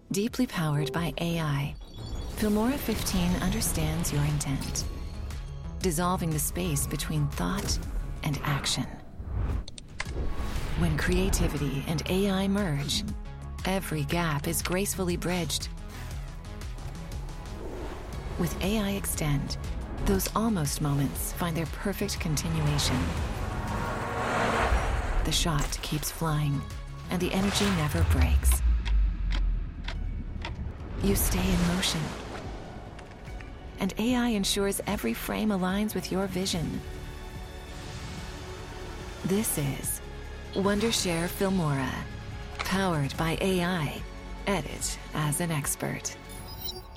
Deeply powered by AI, Filmora 15 understands your intent, dissolving the space between thought and action. When creativity and AI merge, every gap is gracefully bridged. With AI Extend, those almost moments find their perfect continuation. The shot keeps flying, and the energy never breaks. You stay in motion, and AI ensures every frame aligns with your vision. This is Wondershare Filmora, powered by AI. Edit as an expert.